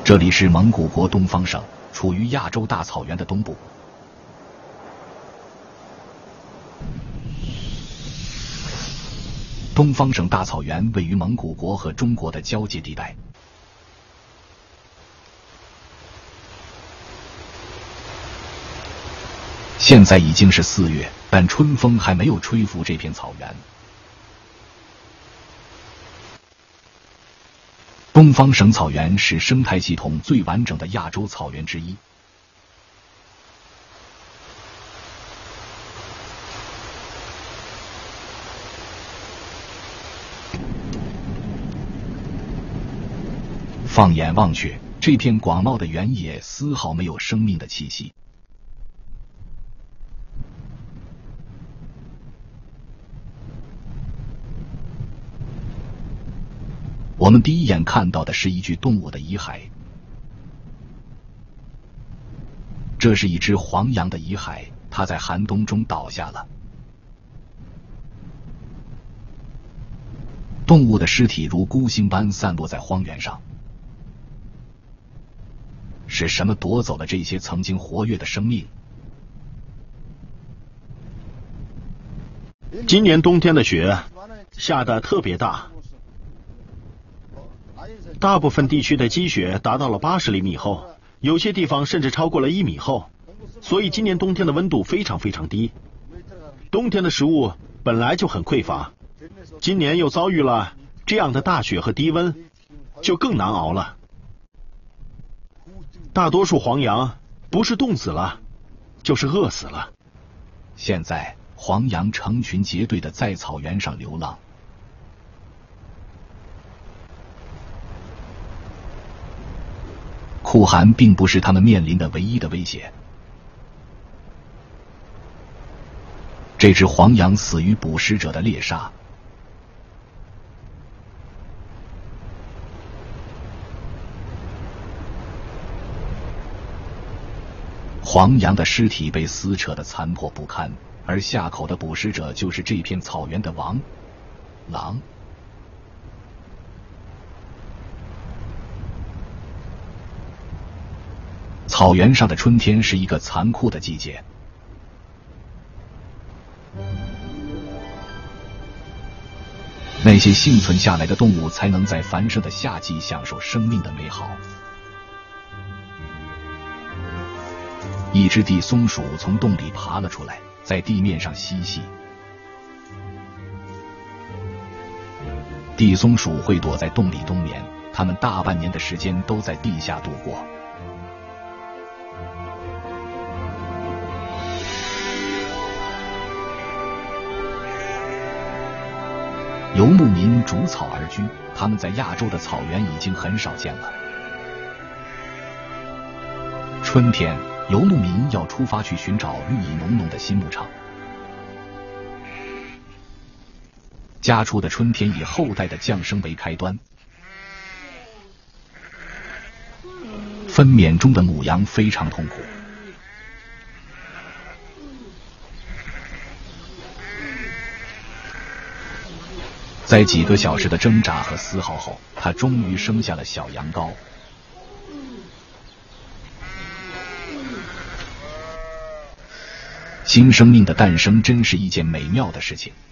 这里是蒙古国东方省，处于亚洲大草原的东部。东方省大草原位于蒙古国和中国的交界地带。现在已经是4月，但春风还没有吹拂这片草原。东方省草原是生态系统最完整的亚洲草原之一。放眼望去，这片广袤的原野丝毫没有生命的气息。我们第一眼看到的是一具动物的遗骸，这是一只黄羊的遗骸，它在寒冬中倒下了。动物的尸体如孤星般散落在荒原上。是什么夺走了这些曾经活跃的生命？ 今年冬天的雪下得特别大，大部分地区的积雪达到了80厘米厚，有些地方甚至超过了1米厚，所以今年冬天的温度非常非常低。冬天的食物本来就很匮乏，今年又遭遇了这样的大雪和低温，就更难熬了。大多数黄羊不是冻死了，就是饿死了。 现在黄羊成群结队地在草原上流浪。酷寒并不是他们面临的唯一的威胁。这只黄羊死于捕食者的猎杀。黄羊的尸体被撕扯得残破不堪，而下口的捕食者就是这片草原的王——狼。草原上的春天是一个残酷的季节。那些幸存下来的动物才能在繁盛的夏季享受生命的美好。一只地松鼠从洞里爬了出来，在地面上嬉戏。地松鼠会躲在洞里冬眠，它们大半年的时间都在地下度过。游牧民逐草而居，他们在亚洲的草原已经很少见了。春天，游牧民要出发去寻找绿意浓浓的新牧场。家畜的春天以后代的降生为开端。分娩中的母羊非常痛苦。在几个小时的挣扎和嘶嚎后，它终于生下了小羊羔。新生命的诞生真是一件美妙的事情。